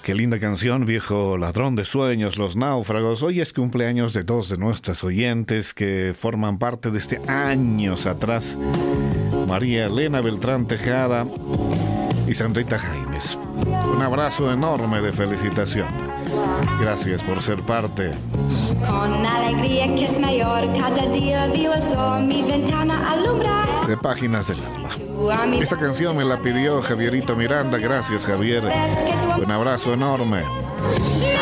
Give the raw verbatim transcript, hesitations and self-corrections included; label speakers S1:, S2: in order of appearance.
S1: Qué linda canción, viejo ladrón de sueños, Los Náufragos. Hoy es cumpleaños de dos de nuestras oyentes que forman parte de este años atrás. María Elena Beltrán Tejada y Sandrita Jaimes. Un abrazo enorme de felicitación. Gracias por ser parte.
S2: Con alegría que es mayor, cada día vivo so, mi ventana alumbra.
S1: De Páginas del Alma. Esta canción me la pidió Javierito Miranda. Gracias, Javier. Un abrazo enorme.